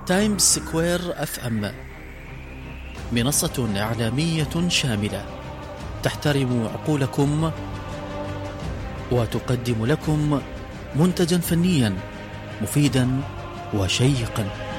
تايمز سكوير اف ام، منصة إعلامية شاملة تحترم عقولكم وتقدم لكم منتجا فنيا مفيدا وشيقا.